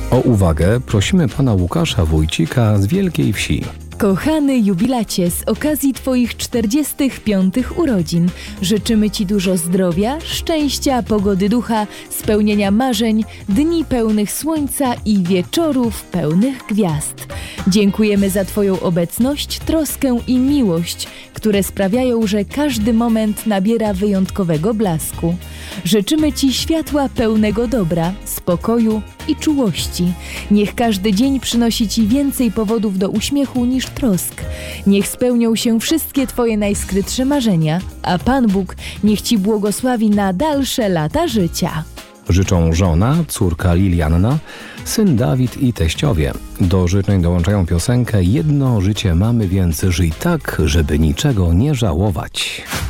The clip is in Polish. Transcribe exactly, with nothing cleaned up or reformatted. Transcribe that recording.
O uwagę prosimy pana Łukasza Wójcika z Wielkiej Wsi. Kochany jubilacie, z okazji Twoich czterdziestych piątych urodzin życzymy Ci dużo zdrowia, szczęścia, pogody ducha, spełnienia marzeń, dni pełnych słońca i wieczorów pełnych gwiazd. Dziękujemy za Twoją obecność, troskę i miłość, które sprawiają, że każdy moment nabiera wyjątkowego blasku. Życzymy Ci światła pełnego dobra, spokoju i czułości. Niech każdy dzień przynosi Ci więcej powodów do uśmiechu niż trosk. Niech spełnią się wszystkie Twoje najskrytsze marzenia, a Pan Bóg niech Ci błogosławi na dalsze lata życia. Życzą żona, córka Lilianna, syn Dawid i teściowie. Do życzeń dołączają piosenkę Jedno życie mamy, więc żyj tak, żeby niczego nie żałować.